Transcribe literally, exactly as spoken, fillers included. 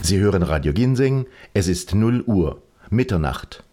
Sie hören Radio Ginseng, es ist null Uhr, Mitternacht.